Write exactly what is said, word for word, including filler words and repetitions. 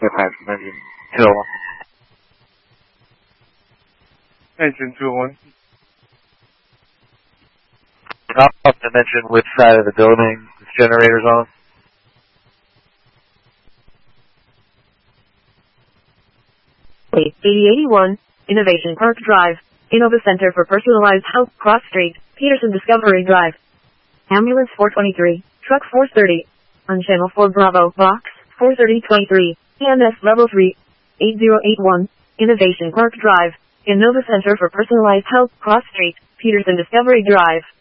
engine two oh one. Engine two oh one. Off to mention which side of the building this generator's on. eighty eighty-one, Innovation Park Drive, Innova Center for Personalized Health, Cross Street, Peterson Discovery Drive. Ambulance four twenty-three, Truck four thirty, on Channel four Bravo, Box four thirty twenty-three, E M S Level three, eighty eighty-one, Innovation Park Drive, Innova Center for Personalized Health, Cross Street, Peterson Discovery Drive.